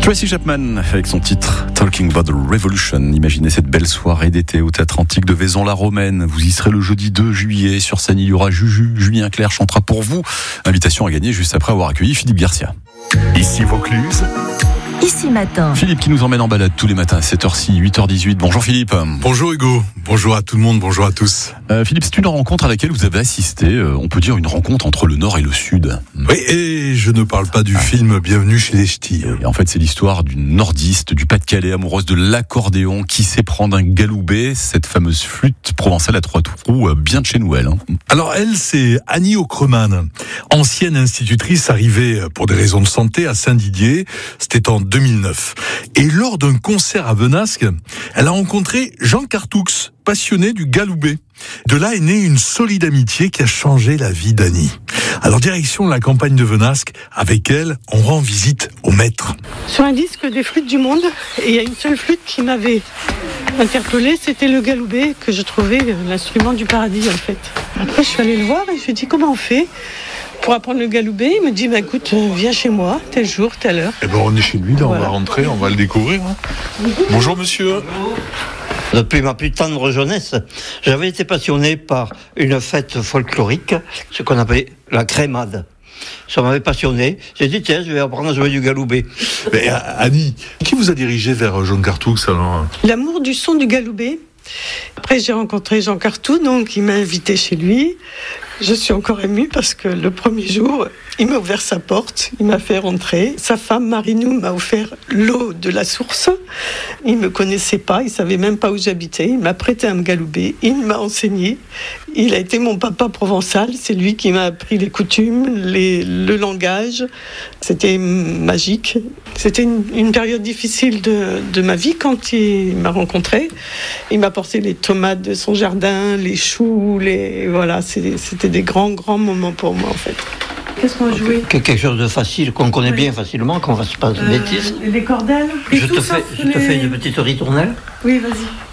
Tracy Chapman avec son titre Talking About the Revolution. Imaginez cette belle soirée d'été au Théâtre Antique de Vaison-la-Romaine. Vous y serez le jeudi 2 juillet. Sur scène, il y aura Juju. Julien Clerc chantera pour vous. Invitation à gagner juste après avoir accueilli Philippe Garcia. Ici Vaucluse. Ici Matin. Philippe qui nous emmène en balade tous les matins à 7h06, 8h18. Bonjour Philippe. Bonjour Hugo, bonjour à tout le monde, bonjour à tous. Philippe, c'est une rencontre à laquelle vous avez assisté. On peut dire une rencontre entre le Nord et le Sud. Oui, et je ne parle pas du film Bienvenue chez les Ch'tis. Et en fait, c'est l'histoire d'une nordiste du Pas-de-Calais, amoureuse de l'accordéon, qui sait prendre un galoubet, cette fameuse flûte provençale à 3 trous, bien de chez nous, elle. Alors elle, c'est Annie Aucreman, ancienne institutrice arrivée pour des raisons de santé à Saint-Didier. C'était en 2009. Et lors d'un concert à Venasque, elle a rencontré Jean Cartoux, passionné du galoubet. De là est née une solide amitié qui a changé la vie d'Annie. Alors direction la campagne de Venasque, avec elle, on rend visite au maître. Sur un disque des flûtes du monde, et il y a une seule flûte qui m'avait interpellée, c'était le galoubet, que je trouvais l'instrument du paradis en fait. Après je suis allée le voir et je lui ai dit comment on fait pour apprendre le galoubet. Il me dit écoute, viens chez moi, tel jour, telle heure. Eh ben on est chez lui, là, Voilà. On va rentrer, on va le découvrir. Bonjour monsieur. Depuis ma plus tendre jeunesse, j'avais été passionné par une fête folklorique, ce qu'on appelait la crémade. Ça m'avait passionné. J'ai dit, tiens, je vais apprendre à jouer du galoubet. Mais Annie, qui vous a dirigé vers Jean Cartoux alors? L'amour du son du galoubet. Après j'ai rencontré Jean Cartoux, donc il m'a invité chez lui. Je suis encore émue parce que le premier jour, il m'a ouvert sa porte, il m'a fait rentrer. Sa femme, Marinou, m'a offert l'eau de la source. Il me connaissait pas, il savait même pas où j'habitais. Il m'a prêté un galoubet, il m'a enseigné. Il a été mon papa provençal, c'est lui qui m'a appris les coutumes, le langage. C'était magique. C'était une période difficile de ma vie quand il m'a rencontrée. Il m'a apporté les tomates de son jardin, les choux, voilà, c'était des grands moments pour moi en fait. Qu'est-ce qu'on jouait ? Quelque chose de facile, qu'on connaît bien facilement, qu'on ne fasse pas de bêtises. Les cordelles. Je te fais une petite ritournelle. Oui, vas-y.